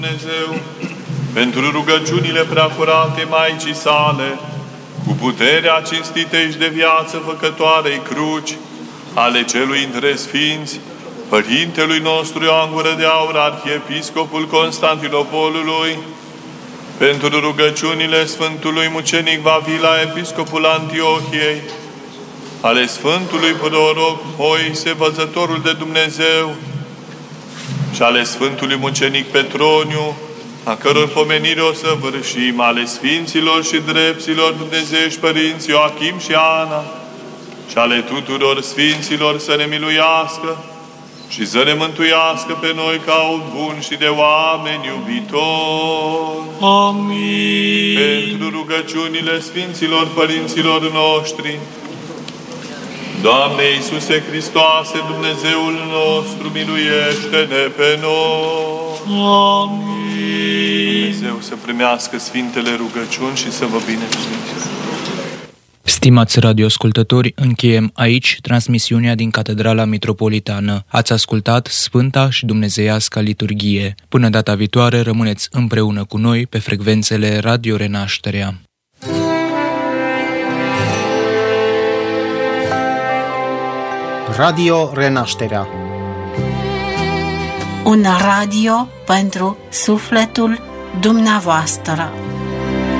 Dumnezeu, pentru rugăciunile preacurate Maicii sale, cu puterea cinstitei și de viață făcătoarei cruci, ale celui între sfinți, Părintelui nostru Ioan Gură de Aur, Arhiepiscopul Constantinopolului, pentru rugăciunile Sfântului Mucenic Vavila, Episcopul Antiohiei, ale Sfântului Proroc Moise, Văzătorul de Dumnezeu, și ale Sfântului Mucenic Petroniu, a căror pomenire o să vârșim, ale Sfinților și Drepților Dumnezeiești Părinți Ioachim și Ana, și ale tuturor Sfinților să ne miluiască și să ne mântuiască pe noi ca un bun și de oameni iubitori. Amin. Pentru rugăciunile Sfinților Părinților noștri, Doamne Iisuse Hristoase, Dumnezeul nostru, miluiește-ne pe noi. Amin. Dumnezeu să primească Sfintele rugăciuni și să vă binecuvânteze. Stimați radioascultători, încheiem aici transmisiunea din Catedrala Mitropolitană. Ați ascultat Sfânta și Dumnezeiasca Liturghie. Până data viitoare, rămâneți împreună cu noi pe frecvențele Radio Renașterea. Radio Renașterea. Un radio pentru sufletul dumneavoastră.